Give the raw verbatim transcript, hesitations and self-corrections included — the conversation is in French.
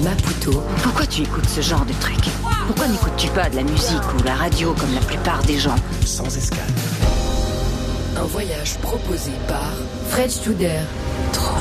Maputo. Pourquoi tu écoutes ce genre de truc? Pourquoi n'écoutes-tu pas de la musique ou la radio comme la plupart des gens? Sans escale. Un voyage proposé par Fred Studer. Trop